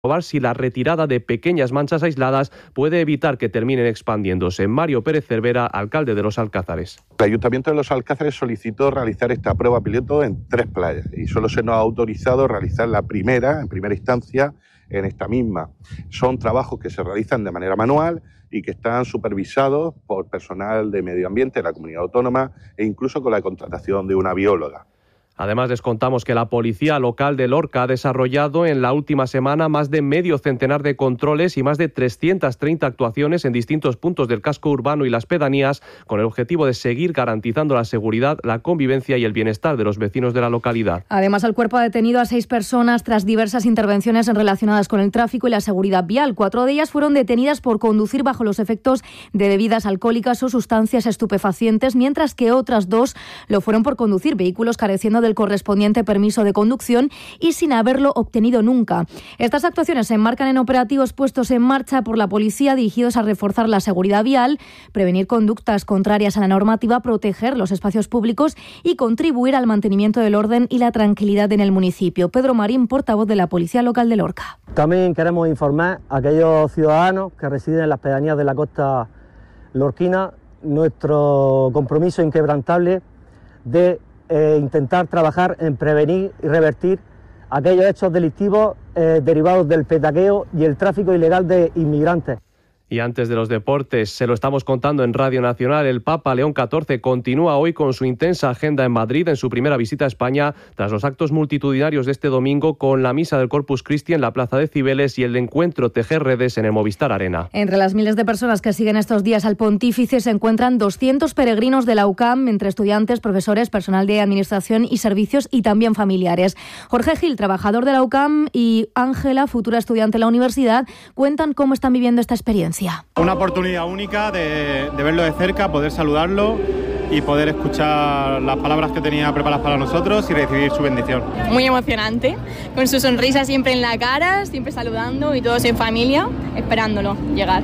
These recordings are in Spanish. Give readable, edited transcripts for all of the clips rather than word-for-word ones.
si la retirada de pequeñas manchas aisladas puede evitar que terminen expandiéndose. Mario Pérez Cervera, alcalde de Los Alcázares. El Ayuntamiento de Los Alcázares solicitó realizar esta prueba piloto en 3 playas y solo se nos ha autorizado realizar la primera, en primera instancia, en esta misma. Son trabajos que se realizan de manera manual y que están supervisados por personal de medio ambiente de la comunidad autónoma e incluso con la contratación de una bióloga. Además, les contamos que la Policía Local de Lorca ha desarrollado en la última semana más de medio centenar de controles y más de 330 actuaciones en distintos puntos del casco urbano y las pedanías, con el objetivo de seguir garantizando la seguridad, la convivencia y el bienestar de los vecinos de la localidad. Además, el cuerpo ha detenido a 6 personas tras diversas intervenciones relacionadas con el tráfico y la seguridad vial. 4 de ellas fueron detenidas por conducir bajo los efectos de bebidas alcohólicas o sustancias estupefacientes, mientras que otras 2 lo fueron por conducir vehículos careciendo del correspondiente permiso de conducción y sin haberlo obtenido nunca. Estas actuaciones se enmarcan en operativos puestos en marcha por la policía dirigidos a reforzar la seguridad vial, prevenir conductas contrarias a la normativa, proteger los espacios públicos y contribuir al mantenimiento del orden y la tranquilidad en el municipio. Pedro Marín, portavoz de la Policía Local de Lorca. También queremos informar a aquellos ciudadanos que residen en las pedanías de la costa lorquina nuestro compromiso inquebrantable de intentar trabajar en prevenir y revertir aquellos hechos delictivos derivados del petaqueo y el tráfico ilegal de inmigrantes. Y antes de los deportes, se lo estamos contando en Radio Nacional, el Papa León XIV continúa hoy con su intensa agenda en Madrid en su primera visita a España, tras los actos multitudinarios de este domingo con la misa del Corpus Christi en la Plaza de Cibeles y el encuentro Tejer Redes en el Movistar Arena. Entre las miles de personas que siguen estos días al pontífice se encuentran 200 peregrinos de la UCAM, entre estudiantes, profesores, personal de administración y servicios y también familiares. Jorge Gil, trabajador de la UCAM, y Ángela, futura estudiante de la universidad, cuentan cómo están viviendo esta experiencia. Una oportunidad única de verlo de cerca, poder saludarlo y poder escuchar las palabras que tenía preparadas para nosotros y recibir su bendición. Muy emocionante, con su sonrisa siempre en la cara, siempre saludando y todos en familia, esperándolo llegar.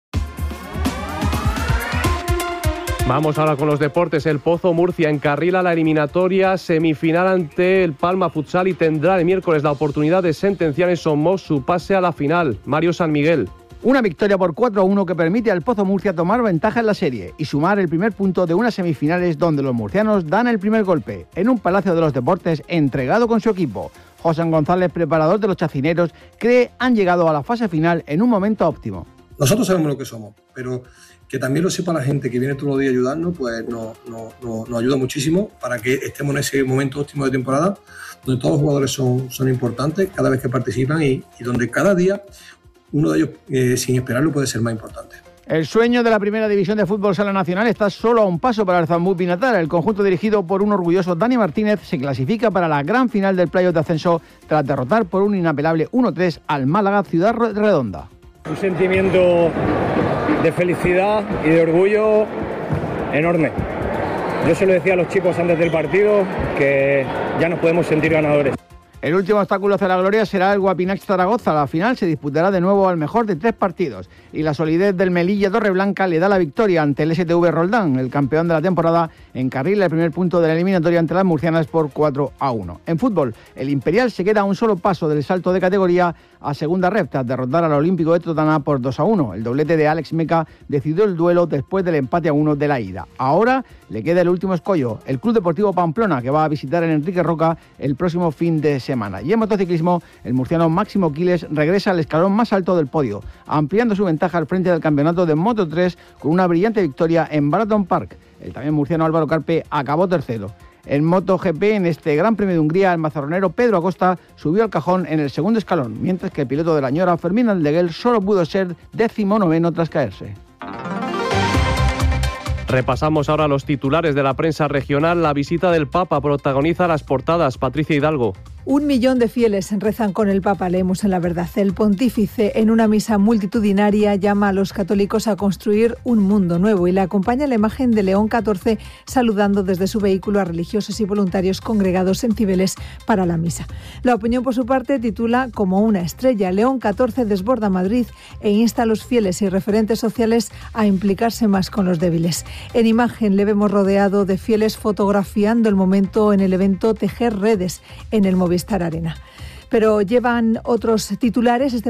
Vamos ahora con los deportes. El Pozo Murcia encarrila la eliminatoria semifinal ante el Palma Futsal y tendrá el miércoles la oportunidad de sentenciar en Somos su pase a la final. Mario San Miguel. Una victoria por 4-1 que permite al Pozo Murcia tomar ventaja en la serie y sumar el primer punto de unas semifinales donde los murcianos dan el primer golpe, en un Palacio de los Deportes entregado con su equipo. José González, preparador de los chacineros, cree han llegado a la fase final en un momento óptimo. Nosotros sabemos lo que somos, pero que también lo sepa la gente que viene todos los días a ayudarnos, pues nos ayuda muchísimo para que estemos en ese momento óptimo de temporada, donde todos los jugadores son importantes cada vez que participan y donde cada día uno de ellos, sin esperarlo, puede ser más importante. El sueño de la primera división de fútbol sala nacional está solo a un paso para el Zambú Pinatar. El conjunto dirigido por un orgulloso Dani Martínez se clasifica para la gran final del playoff de ascenso tras derrotar por un inapelable 1-3 al Málaga Ciudad Redonda. Un sentimiento de felicidad y de orgullo enorme. Yo se lo decía a los chicos antes del partido que ya nos podemos sentir ganadores. El último obstáculo hacia la gloria será el Guapinax Zaragoza. La final se disputará de nuevo al mejor de 3 partidos y la solidez del Melilla Torreblanca le da la victoria ante el STV Roldán. El campeón de la temporada encarrila el primer punto de la eliminatoria ante las murcianas por 4-1. En fútbol, el Imperial se queda a un solo paso del salto de categoría a segunda red tras derrotar al Olímpico de Totana por 2-1. El doblete de Alex Meca decidió el duelo después del empate a 1 de la ida. Ahora le queda el último escollo, el Club Deportivo Pamplona, que va a visitar en Enrique Roca el próximo fin de semana. Y en motociclismo, el murciano Máximo Quiles regresa al escalón más alto del podio, ampliando su ventaja al frente del campeonato de Moto3 con una brillante victoria en Baraton Park. El también murciano Álvaro Carpe acabó tercero. En MotoGP, en este Gran Premio de Hungría, el mazarronero Pedro Acosta subió al cajón en el segundo escalón, mientras que el piloto de la Ñora, Fermín Aldeguel, solo pudo ser 19º tras caerse. Repasamos ahora los titulares de la prensa regional. La visita del Papa protagoniza las portadas. Patricia Hidalgo. 1 millón de fieles rezan con el Papa, leemos en La Verdad. El pontífice, en una misa multitudinaria, llama a los católicos a construir un mundo nuevo y le acompaña la imagen de León XIV saludando desde su vehículo a religiosos y voluntarios congregados en Cibeles para la misa. La Opinión, por su parte, titula Como una estrella. León XIV desborda Madrid e insta a los fieles y referentes sociales a implicarse más con los débiles. En imagen le vemos rodeado de fieles fotografiando el momento en el evento Tejer Redes en el Movistar Arena. pero llevan otros titulares. Este